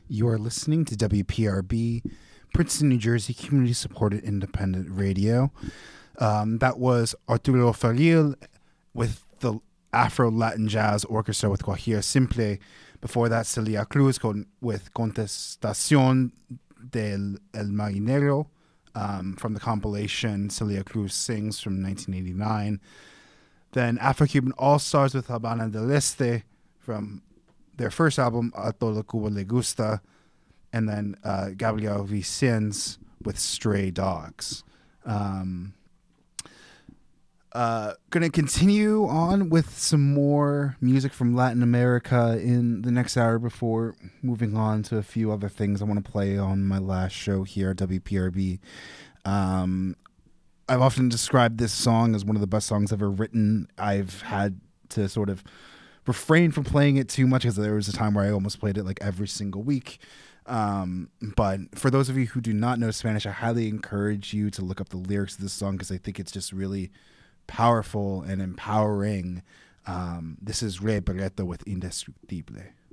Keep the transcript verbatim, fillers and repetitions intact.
You're listening to W P R B, Princeton, New Jersey, community-supported independent radio. Um, that was Arturo Farril with the Afro-Latin Jazz Orchestra with Guajira Simple. Before that, Celia Cruz con, with Contestación del El Marinero um, from the compilation Celia Cruz Sings from nineteen eighty-nine. Then Afro-Cuban All-Stars with Habana del Este from their first album, A Todo Cuba Le Gusta. And then uh, Gabriel Vicens with Stray Dogs. Um, uh, gonna continue on with some more music from Latin America in the next hour before moving on to a few other things I want to play on my last show here at W P R B. Um, I've often described this song as one of the best songs ever written. I've had to sort of refrain from playing it too much because there was a time where I almost played it like every single week. Um, but for those of you who do not know Spanish, I highly encourage you to look up the lyrics of this song because I think it's just really powerful and empowering. Um, this is Ray Barreto with Indestructible.